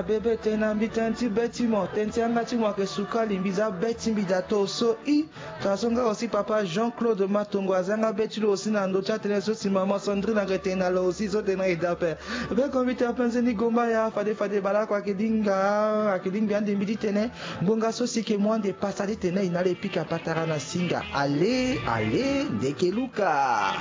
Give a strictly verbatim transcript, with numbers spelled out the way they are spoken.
ya bebe tena mbitanti beti mo tenti angati mo ke suka limbiza beti mbidato so i tasonga aussi papa Jean-Claude Matongo azanga beti lo aussi na ndo chatele so si maman Sandrine na retena lo aussi so tena idape be konvite apanzeni gomba ya fade fade bala kwa kedinga akedinga ande mbidi tene bonga so si ke mwande pasali tene inale pika patara na singa ale ale ndekeluka